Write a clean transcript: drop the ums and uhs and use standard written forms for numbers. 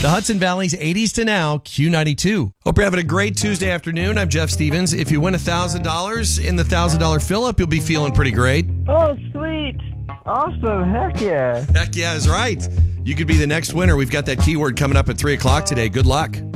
The Hudson Valley's 80s to now, Q92. Hope you're having a great Tuesday afternoon. I'm Jeff Stevens. If you win $1,000 in the $1,000 fill-up, you'll be feeling pretty great. Oh, sweet. Awesome. Heck yeah. Heck yeah is right. You could be the next winner. We've got that keyword coming up at 3 o'clock today. Good luck.